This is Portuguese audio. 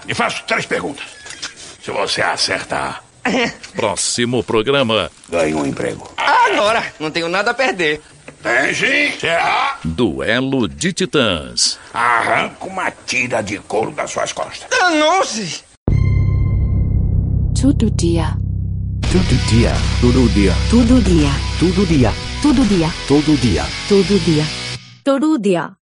e faço 3 perguntas. Se você acertar, Próximo programa. ganha um emprego. Agora, não tenho nada a perder. Tem sim. Se errar, Duelo de Titãs. arranca uma tira de couro das suas costas. Danou-se! Todo dia. Todo dia. Todo dia. Todo dia. Todo dia. Todo dia. Todo dia. Todo dia. Todo dia.